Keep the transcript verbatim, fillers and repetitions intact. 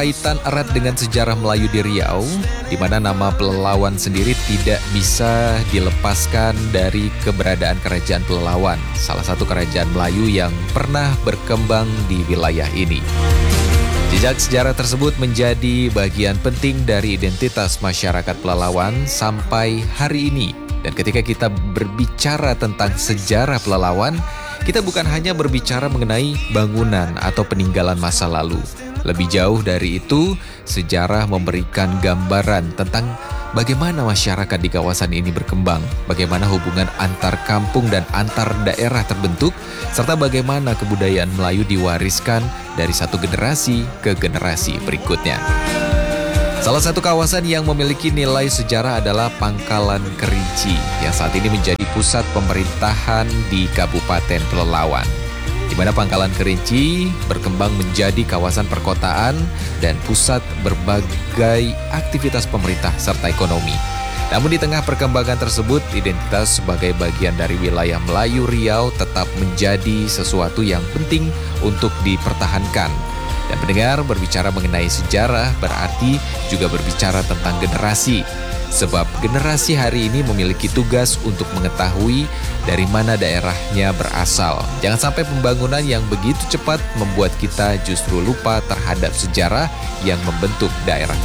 kaitan erat dengan sejarah Melayu di Riau, di mana nama Pelelawan sendiri tidak bisa dilepaskan dari keberadaan Kerajaan Pelelawan, salah satu kerajaan Melayu yang pernah berkembang di wilayah ini. Jejak sejarah tersebut menjadi bagian penting dari identitas masyarakat Pelelawan sampai hari ini. Dan ketika kita berbicara tentang sejarah Pelelawan, kita bukan hanya berbicara mengenai bangunan atau peninggalan masa lalu. Lebih jauh dari itu, sejarah memberikan gambaran tentang bagaimana masyarakat di kawasan ini berkembang, bagaimana hubungan antar kampung dan antar daerah terbentuk, serta bagaimana kebudayaan Melayu diwariskan dari satu generasi ke generasi berikutnya. Salah satu kawasan yang memiliki nilai sejarah adalah Pangkalan Kerinci, yang saat ini menjadi pusat pemerintahan di Kabupaten Pelelawan, di mana Pangkalan Kerinci berkembang menjadi kawasan perkotaan dan pusat berbagai aktivitas pemerintah serta ekonomi. Namun di tengah perkembangan tersebut, identitas sebagai bagian dari wilayah Melayu Riau tetap menjadi sesuatu yang penting untuk dipertahankan. Dan pendengar, berbicara mengenai sejarah berarti juga berbicara tentang generasi. Sebab generasi hari ini memiliki tugas untuk mengetahui dari mana daerahnya berasal. Jangan sampai pembangunan yang begitu cepat membuat kita justru lupa terhadap sejarah yang membentuk daerah